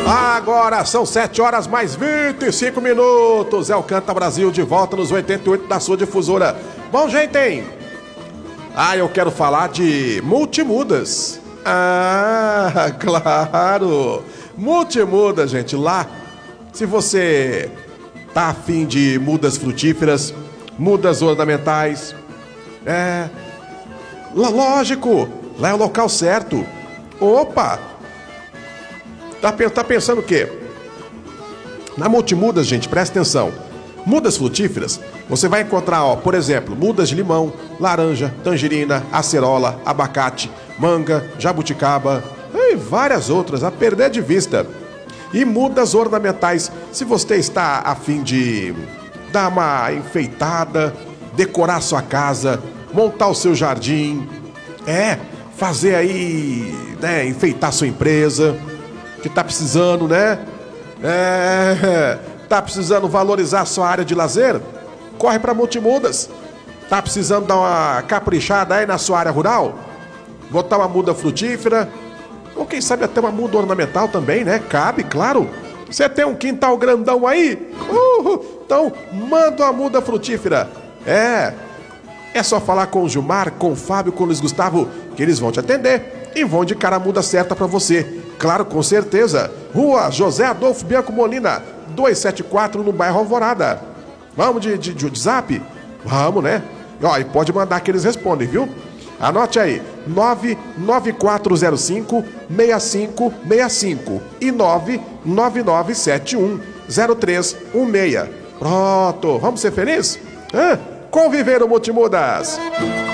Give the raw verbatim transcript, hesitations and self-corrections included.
Agora são sete horas mais vinte e cinco minutos. É o Canta Brasil de volta nos oitenta e oito da sua difusora. Bom, gente, hein? Ah, eu quero falar de Multimudas. Ah, claro. Multimudas, gente. Lá, se você tá afim de mudas frutíferas, mudas ornamentais, é... lógico, lá é o local certo. Opa! Tá, tá pensando o quê? Na Multimudas, gente, presta atenção. Mudas frutíferas, você vai encontrar, ó, por exemplo, mudas de limão, laranja, tangerina, acerola, abacate, manga, jabuticaba e várias outras a perder de vista. E mudas ornamentais, se você está a fim de dar uma enfeitada, decorar sua casa, montar o seu jardim, é, fazer aí, né, enfeitar sua empresa, que tá precisando, né? É, tá precisando valorizar sua área de lazer? Corre pra Multimudas. Tá precisando dar uma caprichada aí na sua área rural? Botar uma muda frutífera? Ou quem sabe até uma muda ornamental também, né? Cabe, claro. Você tem um quintal grandão aí? Uhul. Então, manda uma muda frutífera. É, é só falar com o Gilmar, com o Fábio, com o Luiz Gustavo, que eles vão te atender e vão indicar a muda certa pra você. Claro, com certeza. Rua José Adolfo Bianco Molina, duzentos e setenta e quatro, no bairro Alvorada. Vamos de, de, de zap? Vamos, né? Ó, e pode mandar que eles respondem, viu? Anote aí, nove nove quatro zero cinco, seis cinco seis cinco e nove nove nove sete um, zero três um seis. Pronto, vamos ser felizes? Hã? Conviver o Multimudas!